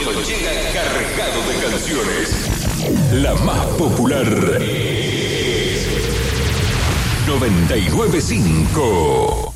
llega cargado de canciones. La más popular es 99.5.